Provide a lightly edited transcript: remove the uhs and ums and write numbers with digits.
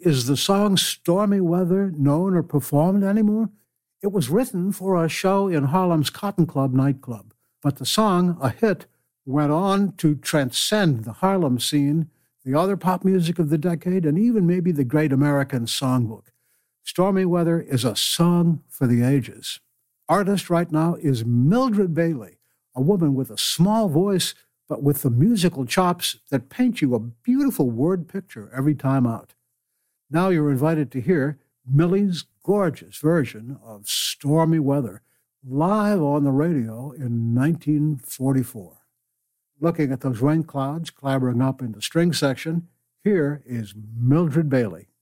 Is the song Stormy Weather known or performed anymore? It was written for a show in Harlem's Cotton Club nightclub, but the song, a hit, went on to transcend the Harlem scene, the other pop music of the decade, and even maybe the great American songbook. Stormy Weather is a song for the ages. Artist right now is Mildred Bailey, a woman with a small voice, but with the musical chops that paint you a beautiful word picture every time out. Now you're invited to hear Millie's gorgeous version of Stormy Weather, live on the radio in 1944. Looking at those rain clouds clambering up in the string section, here is Mildred Bailey.